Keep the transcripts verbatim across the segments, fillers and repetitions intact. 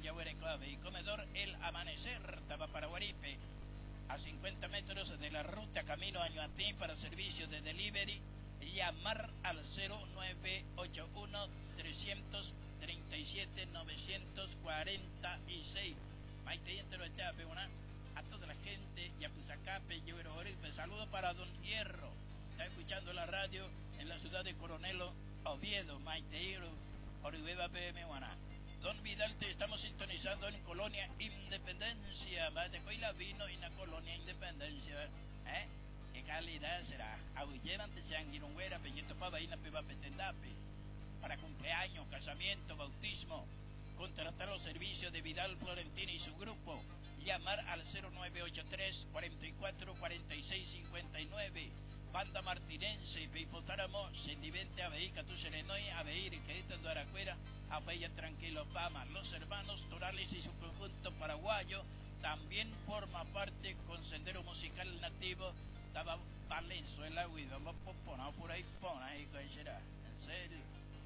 Yahuerecove y comedor El Amanecer, Tabaparaguaripe, a cincuenta metros de la ruta camino a Ñuantí para servicio de delivery. Llamar al cero nueve ocho uno, tres tres siete, nueve cuatro seis. Maite entero etape, una a toda la gente, Yapuzacape, Yahuerecove. Saludo para Don Hierro, está escuchando la radio en la ciudad de Coronel Oviedo, Maiteiro, Oribeba P M Guaná. Don Vidal, te estamos sintonizando en Colonia Independencia, Matecoila vino en la Colonia Independencia, ¿eh? ¿Qué calidad será? Ahuillerante Changuirungüera, Peñito Pavaína, Peba Petendape, para cumpleaños, casamiento, bautismo, contratar los servicios de Vidal Florentina y su grupo, llamar al cero nueve ocho tres, cuatro cuatro, cuatro seis cinco nueve. Banda Martinense, Peipotáramo, Sendivente, Aveica, Tu Serenoy, Aveir, Querétaro de Aracuera, Aveilla Tranquilo, Pama. Los hermanos Torales y su conjunto paraguayo también forma parte con Sendero Musical Nativo. Estaba Valenzuela, Guido, Popona, por ahí, Pona, ahí, ¿qué será? En serio.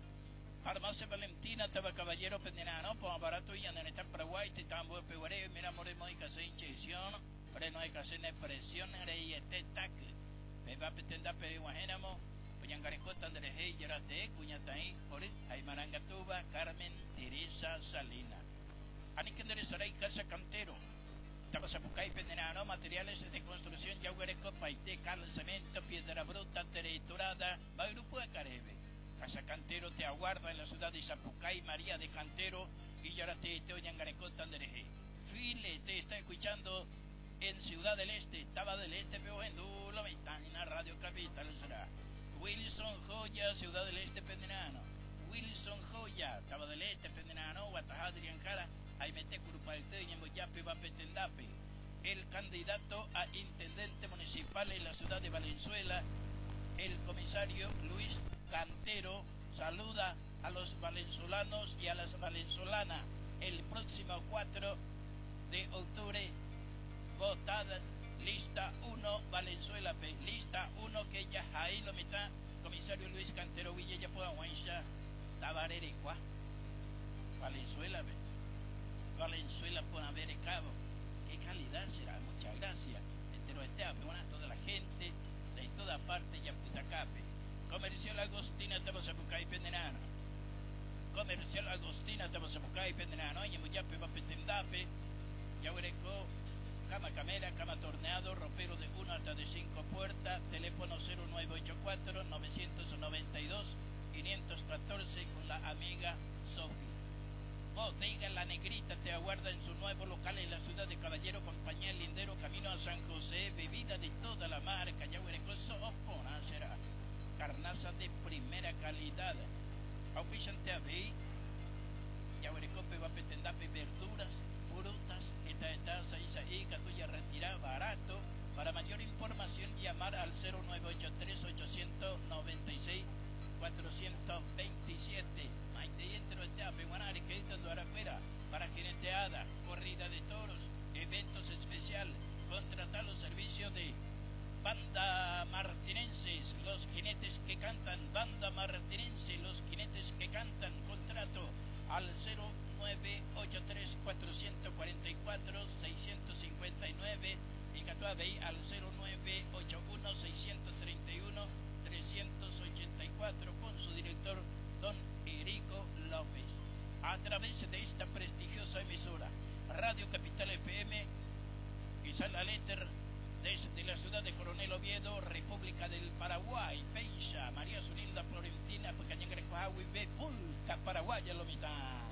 Farmacia Valentina, estaba Caballero Pendenano, Poma Barato y Andaneta Paraguay, Titambo de Peguaré, Mira Moremo y Casé Inyección, Freno de Casé Presión, Rey Etetac. Me va a pretender Perihuajénamo, Puyangarecota, Andrés Hey, Yarate, Cuñataí, Ore, Aymarangatuba, Carmen, Teresa, Salina. Aniquenderezaray, Casa Cantero, Tabasapucay, Pendenano, materiales de construcción, Yaguareco, Paite, cal, cemento, piedra bruta, territorada, Bagrupo de Carebe. Casa Cantero te aguarda en la ciudad de Zapucay, María de Cantero, y Yarate, Teoyangarecota, Andrés Hey. File, te está escuchando en Ciudad del Este, Taba del Este, Peo en Dulo, Ventana, Radio Capital será. Wilson Joya, Ciudad del Este, Pendenano. Wilson Joya, Taba del Este, Pendenano, Guatajadri, Ankara, Aimete Curupalte, Ñemboyape, Vapetendape. El candidato a intendente municipal en la ciudad de Valenzuela, el comisario Luis Cantero, saluda a los valenzolanos y a las valenzolanas el próximo cuatro de octubre. Votadas, lista uno, Valenzuela, P. Lista uno, que ya ahí lo mitad, comisario Luis Cantero, Villa, ya pueda guancha, Tabarerecua, Valenzuela, P. Valenzuela, por haber cabo. Qué calidad será, muchas gracias. Entero este a toda la gente de toda parte, ya Putacape. Comercial Agostina, Tabasapucay, Pendenano. Comercial Agostina, Tabasapucay, Pendenano, y Muyape, Vapetendape, Yahuereco. Cama camera, cama torneado, ropero de uno hasta de cinco puertas, teléfono cero nueve ocho cuatro, nueve nueve dos, cinco uno cuatro con la amiga Sofi. Bodega La Negrita te aguarda en su nuevo local en la ciudad de Caballero, Compañía Lindero, camino a San José, bebida de toda la marca, Yahuerecoso Opona será. Carnaza de primera calidad. Auspiciante a B, Yahuerecope va a Petendape, verduras, frutas, esta etaza y que tuya retira barato. Para mayor información llamar al cero nueve ocho tres, ocho nueve seis, cuatro dos siete. Maite y entro el tape, Guanare, que es de Aracuera, para jineteada, corrida de toros, eventos especiales, contratar los servicios de Banda Martinenses, los jinetes que cantan, Banda Martinense, los jinetes que cantan, contrato al cero nueve ocho tres, cuatro cuatro cuatro, seis cinco nueve y Catuabey al cero nueve ocho uno, seis tres uno, tres ocho cuatro con su director Don Erico López. A través de esta prestigiosa emisora Radio Capital F M y Sala Letter desde la ciudad de Coronel Oviedo, República del Paraguay, Peixa, María Zurilda Florentina, Pecañangrecoahui, Pulca, Paraguaya, Lomita.